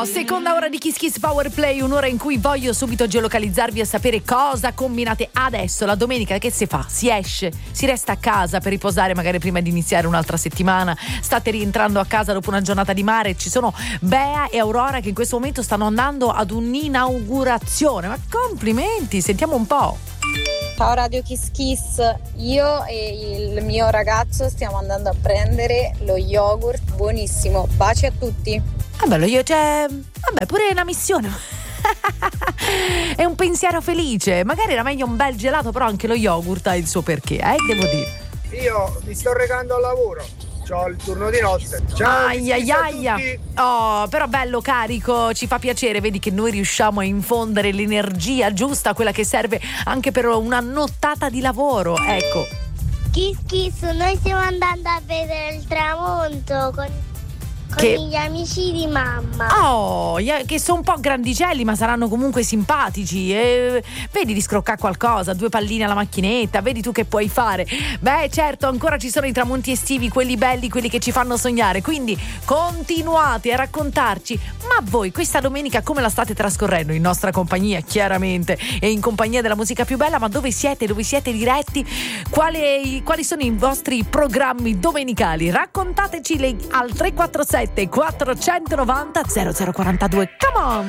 Seconda ora di Kiss Kiss Power Play, un'ora in cui voglio subito geolocalizzarvi e sapere cosa combinate adesso. La domenica che si fa? Si esce, si resta a casa per riposare magari prima di iniziare un'altra settimana, state rientrando a casa dopo una giornata di mare, ci sono Bea e Aurora che in questo momento stanno andando ad un'inaugurazione, ma complimenti, sentiamo un po'. Ciao Radio Kiss Kiss, io e il mio ragazzo stiamo andando a prendere lo yogurt, buonissimo, baci a tutti. Vabbè, pure una missione. È un pensiero felice, magari era meglio un bel gelato, però anche lo yogurt ha il suo perché, devo dire. Io mi sto recando al lavoro, c'ho il turno di notte. Ciao, Aia. Oh, però bello carico, ci fa piacere, vedi che noi riusciamo a infondere l'energia giusta, quella che serve anche per una nottata di lavoro, ecco. Kiss Kiss, noi stiamo andando a vedere il tramonto con gli amici di mamma. Oh, che sono un po' grandicelli, ma saranno comunque simpatici. Vedi di scroccare qualcosa, 2 palline alla macchinetta, vedi tu che puoi fare. Beh, certo, ancora ci sono i tramonti estivi, quelli belli, quelli che ci fanno sognare. Quindi continuate a raccontarci, ma voi questa domenica come la state trascorrendo? In nostra compagnia, chiaramente, e in compagnia della musica più bella, ma dove siete diretti? Quali sono i vostri programmi domenicali? Raccontateci al 347 490 0042. Come on!